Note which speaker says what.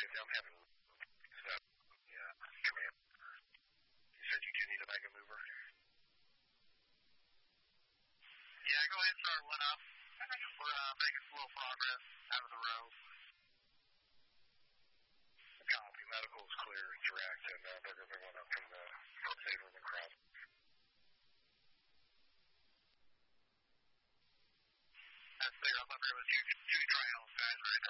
Speaker 1: I'm having so, yeah, come in. You said you do need a mega mover? Yeah, go ahead and start one up. We're making slow progress out of the row. Copy. Medical is clear. Direct, and they're moving one up from the safe room and cross. That's clear. I'm up here with two trials guys right now.